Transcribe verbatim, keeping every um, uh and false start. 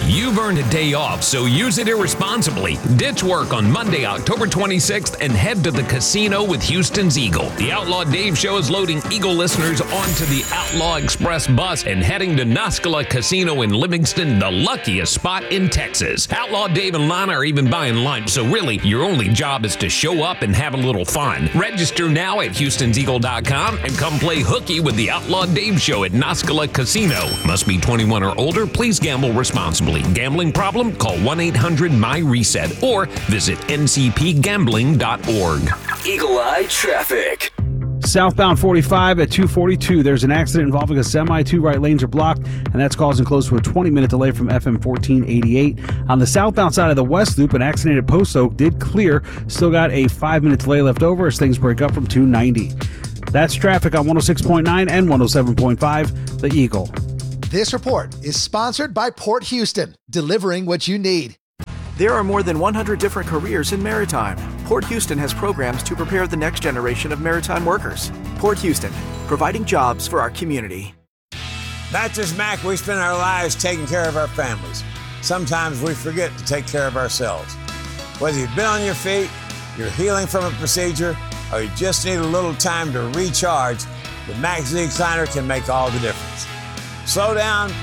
You've earned a day off, so use it irresponsibly. Ditch work on Monday, October twenty-sixth, and head to the casino with Houston's Eagle. The Outlaw Dave Show is loading Eagle listeners onto the Outlaw Express bus and heading to Noscala Casino in Livingston, the luckiest spot in Texas. Outlaw Dave and Lana are even buying lunch, so really, your only job is to show up and have a little fun. Register now at houstons eagle dot com and come play hooky with the Outlaw Dave Show at Noscala Casino. Must be twenty-one or older. Please gamble responsibly. Gambling problem? Call one eight hundred M Y reset or visit n c p gambling dot org. Eagle Eye Traffic. Southbound forty-five at two forty-two. There's an accident involving a semi. Two right lanes are blocked, and that's causing close to a twenty-minute delay from F M fourteen eighty-eight. On the southbound side of the West Loop, an accident at Post Oak did clear. Still got a five-minute delay left over as things break up from two ninety. That's traffic on one oh six point nine and one oh seven point five, The Eagle. This report is sponsored by Port Houston, delivering what you need. There are more than one hundred different careers in maritime. Port Houston has programs to prepare the next generation of maritime workers. Port Houston, providing jobs for our community. Bachelor's Mac, we spend our lives taking care of our families. Sometimes we forget to take care of ourselves. Whether you've been on your feet, you're healing from a procedure, or you just need a little time to recharge, the Mac Z Recliner can make all the difference. Slow down,